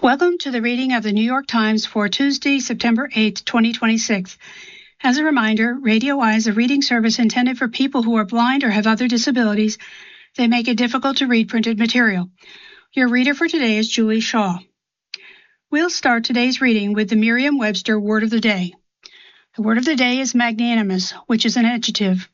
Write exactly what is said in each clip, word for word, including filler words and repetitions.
Welcome to the reading of the New York Times for Tuesday, September eighth, twenty twenty-six. As a reminder, Radio Eye is a reading service intended for people who are blind or have other disabilities that make it difficult to read printed material. Your reader for today is Julie Shaw. We'll start today's reading with the Merriam-Webster Word of the Day. The word of the day is magnanimous, which is an adjective.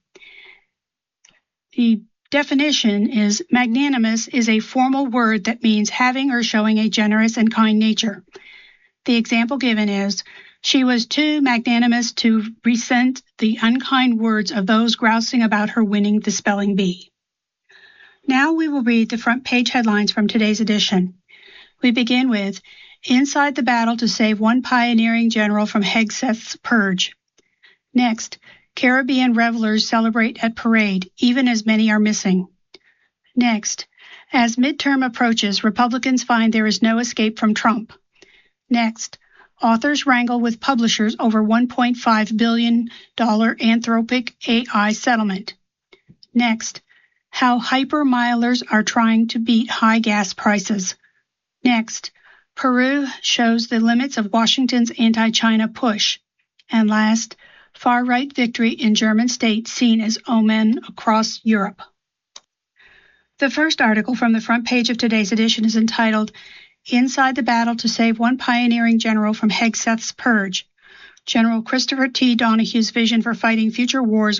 The definition is magnanimous is a formal word that means having or showing a generous and kind nature. The example given is, she was too magnanimous to resent the unkind words of those grousing about her winning the spelling bee. Now we will read the front page headlines from today's edition. We begin with, Inside the Battle to Save One Pioneering General from Hegseth's Purge. Next, Caribbean revelers celebrate at parade, even as many are missing. Next, as midterm approaches, Republicans find there is no escape from Trump. Next, authors wrangle with publishers over one point five billion dollars Anthropic A I settlement. Next, how hypermilers are trying to beat high gas prices. Next, Peru shows the limits of Washington's anti-China push. And last, far-right victory in German states seen as omen across Europe. The first article from the front page of today's edition is entitled, Inside the Battle to Save One Pioneering General from Hegseth's Purge. General Christopher T. Donahue's vision for fighting future wars